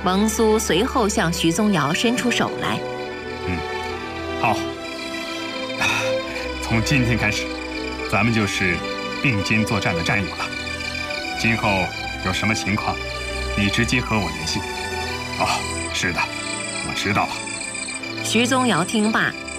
王苏随后向徐宗尧伸出手来。 好，从今天开始，咱们就是并肩作战的战友了。今后有什么情况，你直接和我联系。哦，是的，我知道了。 徐宗尧听罢，